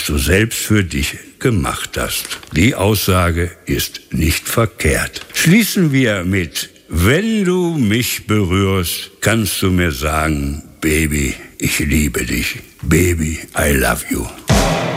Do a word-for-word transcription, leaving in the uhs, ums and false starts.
du selbst für dich gemacht hast. Die Aussage ist nicht verkehrt. Schließen wir mit: Wenn du mich berührst, kannst du mir sagen, Baby, ich liebe dich. Baby, I love you.